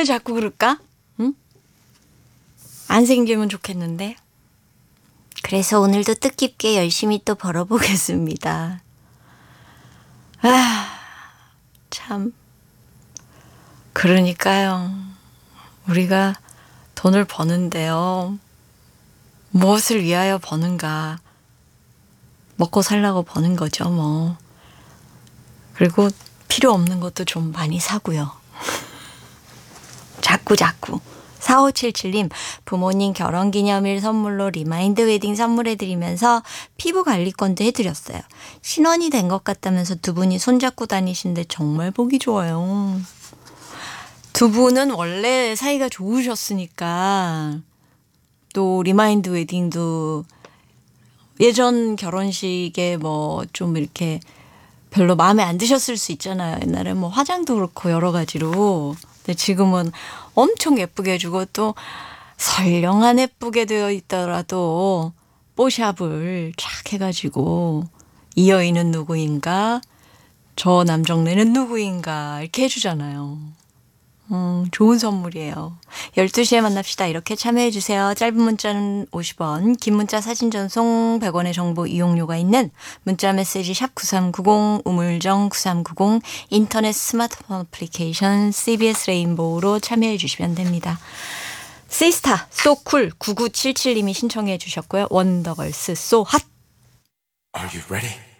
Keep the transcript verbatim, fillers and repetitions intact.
왜 자꾸 그럴까? 응? 안 생기면 좋겠는데. 그래서 오늘도 뜻깊게 열심히 또 벌어보겠습니다. 아, 참. 그러니까요. 우리가 돈을 버는데요. 무엇을 위하여 버는가. 먹고 살라고 버는 거죠, 뭐. 그리고 필요 없는 것도 좀 많이 사고요. 자꾸 자꾸. 사오칠칠님 부모님 결혼기념일 선물로 리마인드 웨딩 선물해드리면서 피부 관리권도 해드렸어요. 신혼이 된 것 같다면서 두 분이 손잡고 다니시는데 정말 보기 좋아요. 두 분은 원래 사이가 좋으셨으니까 또 리마인드 웨딩도 예전 결혼식에 뭐 좀 이렇게 별로 마음에 안 드셨을 수 있잖아요. 옛날에 뭐 화장도 그렇고 여러 가지로. 근데 지금은 엄청 예쁘게 해주고 또 설령 안 예쁘게 되어 있더라도 뽀샵을 쫙 해가지고 이 여인은 누구인가 저 남정네는 누구인가 이렇게 해주잖아요. 음, 좋은 선물이에요. 열두 시에 만납시다. 이렇게 참여해 주세요. 짧은 문자는 오십 원, 긴 문자 사진 전송 백 원의 정보 이용료가 있는 문자 메시지 샵 구삼구공, 우물정 구삼구공, 인터넷 스마트폰 어플리케이션 씨비에스 레인보우로 참여해 주시면 됩니다. 시스타, 소쿨 구구칠칠님이 신청해 주셨고요. 원더걸스, 소핫. Are you ready?